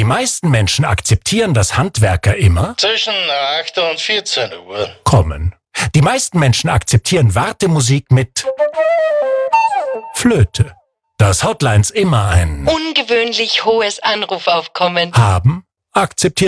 meisten Menschen akzeptieren, dass Handwerker immer zwischen 8 und 14 Uhr kommen. Die meisten Menschen akzeptieren Wartemusik mit Flöte. Dass Hotlines immer ein ungewöhnlich hohes Anrufaufkommen haben, akzeptieren